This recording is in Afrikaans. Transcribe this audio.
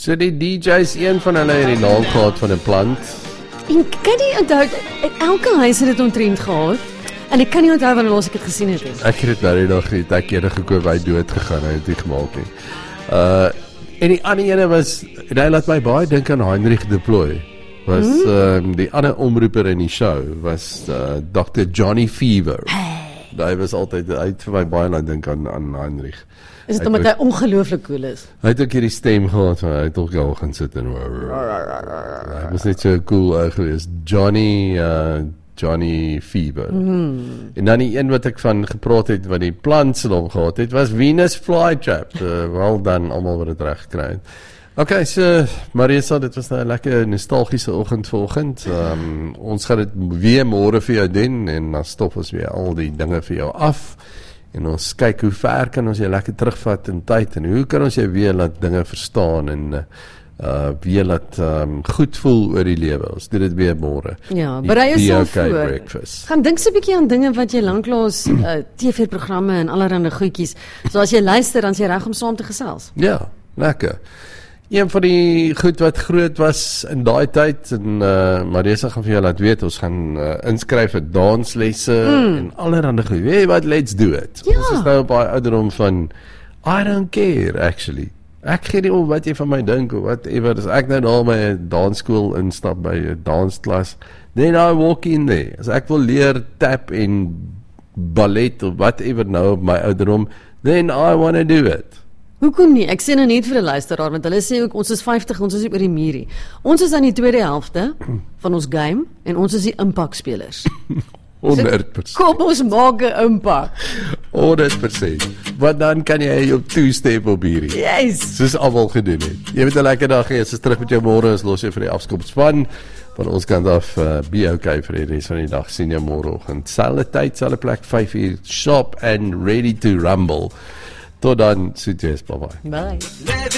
So die DJ's, een van hulle het die naam gehad van 'n plant. En kan jy onthou, elke huis het dit omtrent gehad. En ek kan nie onthou wanneer laas ek dit gesien het nie. Ek het dit nou die dag nie, ek het gekoop, hy dood gegaan, hy het nie gemaak nie. En die ander ene was, en hy laat my baie dink aan Heinrich Deploy, was die ander omroeper in die show, was Dr. Johnny Fever. Hy was altyd, hy het vir my baie laat dink aan Heinrich. Is dit omdat hy ongelooflik cool is? Hy het ook hierdie stem gehad, hy het ook al gaan sit en hy was net so cool geweest. Johnny Fever. En dan die een wat ek van gepraat het, wat die plant se naam gehad het, was Venus Flytrap. Wel dan, almal wat dit reg gekry het. Okay, so Marisa, dit was 'n lekker nostalgiese oggend vanoggend. Ons gaan dit weer môre vir jou doen en dan stop ons weer al die dinge vir jou af. En ons kyk hoe ver kan ons jou lekker terugvat in tyd en hoe kan ons jou weer laat dinge verstaan en weer laat goed voel oor die lewe. Ons doen dit weer môre. Ja, berei jouself voor. Breakfast. Gaan dink so 'n bietjie aan dinge wat jy lanklaas TV-programme en allerlei goedjies. So as jy luister, dan is jy reg om saam te gesels. Ja, lekker. Een van die goed wat groot was in daai tyd en Marisa gaan vir jou laat weet, ons gaan inskryf vir danslesse en allerlei goed. Weet jy wat, let's do it. Ja. Ons is nou op daai ouderdom van I don't care actually. Ek gee nie om wat jy van my dink of whatever. As ek nou na my dansskool instap by 'n dansklas, then I walk in there. As ek wil leer tap en ballet of whatever nou op my ouderdom, then I want to do it. Hoekom nie? Ek sê nou net vir 'n luisteraar, want hulle sê ook ons is 50, ons is nie oor die muurie. Ons is aan die tweede helfte van ons game en ons is die impakspelers. 100%. Kom ons maak 'n impak. 100%. Want dan kan jy op two-step op hierdie. Yes. Soos almal gedoen het. Jy het 'n lekker dag hê. Ons is terug met jou môre. Ons los jou vir die afskopspan. Van ons kant af, be okay vir die res van die dag. Sien jou môreoggend. Selfde tyd, selfde plek, 5:00, sharp and ready to rumble. Tot dan, succes. Bye-bye. Bye.